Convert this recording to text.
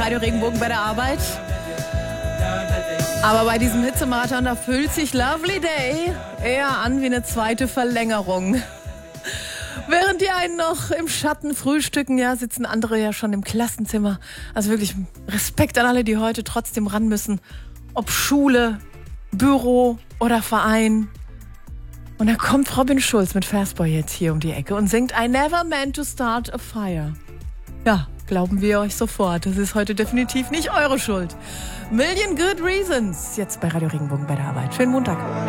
Radio Regenbogen bei der Arbeit. Aber bei diesem Hitzemarathon, da fühlt sich Lovely Day eher an wie eine zweite Verlängerung. Während die einen noch im Schatten frühstücken, ja, sitzen andere ja schon im Klassenzimmer. Also wirklich Respekt an alle, die heute trotzdem ran müssen. Ob Schule, Büro oder Verein. Und da kommt Robin Schulz mit Fastboy jetzt hier um die Ecke und singt I never meant to start a fire. Ja, glauben wir euch sofort. Das ist heute definitiv nicht eure Schuld. Million Good Reasons. Jetzt bei Radio Regenbogen bei der Arbeit. Schönen Montag.